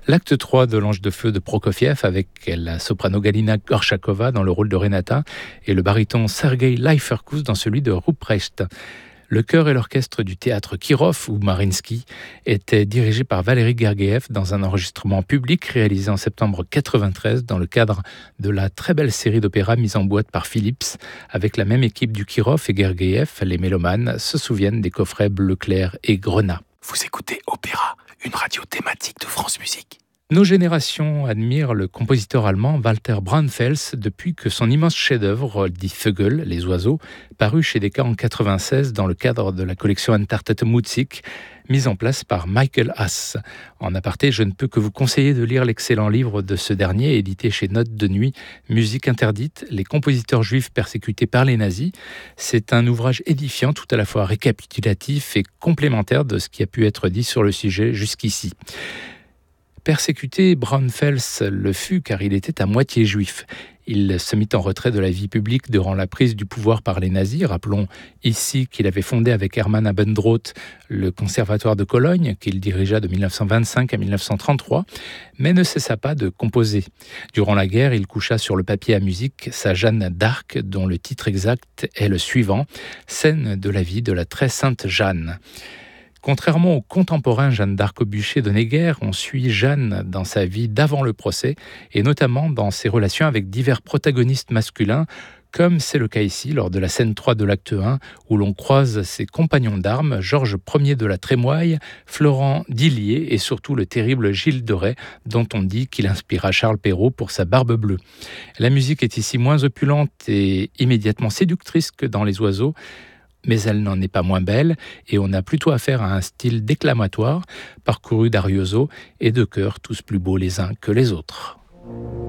L'acte 3 de L'Ange de feu de Prokofiev avec la soprano Galina Gorchakova dans le rôle de Renata et le baryton Sergei Leiferkus dans celui de Ruprecht. Le chœur et l'orchestre du théâtre Kirov ou Mariinsky étaient dirigés par Valéry Gergiev dans un enregistrement public réalisé en septembre 1993 dans le cadre de la très belle série d'opéras mise en boîte par Philips avec la même équipe du Kirov et Gergiev. Les mélomanes se souviennent des coffrets Bleu Clair et Grenat. Vous écoutez Opéra, une radio thématique de France Musique. Nos générations admirent le compositeur allemand Walter Braunfels depuis que son immense chef-d'œuvre, Die Vögel, les oiseaux, paru chez Decca en 1996 dans le cadre de la collection Entartete Musik, mise en place par Michael Haas. En aparté, je ne peux que vous conseiller de lire l'excellent livre de ce dernier, édité chez Notes de Nuit, Musique interdite, les compositeurs juifs persécutés par les nazis. C'est un ouvrage édifiant, tout à la fois récapitulatif et complémentaire de ce qui a pu être dit sur le sujet jusqu'ici. Persécuté, Braunfels le fut car il était à moitié juif. Il se mit en retrait de la vie publique durant la prise du pouvoir par les nazis. Rappelons ici qu'il avait fondé avec Hermann Abendroth le conservatoire de Cologne, qu'il dirigea de 1925 à 1933, mais ne cessa pas de composer. Durant la guerre, il coucha sur le papier à musique sa Jeanne d'Arc, dont le titre exact est le suivant, Scène de la vie de la très sainte Jeanne. Contrairement au contemporain Jeanne d'Arc au bûcher de Néguerre, on suit Jeanne dans sa vie d'avant le procès et notamment dans ses relations avec divers protagonistes masculins, comme c'est le cas ici lors de la scène 3 de l'acte 1 où l'on croise ses compagnons d'armes, Georges Ier de la Trémoille, Florent d'Illier et surtout le terrible Gilles de Rais, dont on dit qu'il inspira Charles Perrault pour sa barbe bleue. La musique est ici moins opulente et immédiatement séductrice que dans Les Oiseaux, mais elle n'en est pas moins belle, et on a plutôt affaire à un style déclamatoire, parcouru d'arioso et de chœurs tous plus beaux les uns que les autres.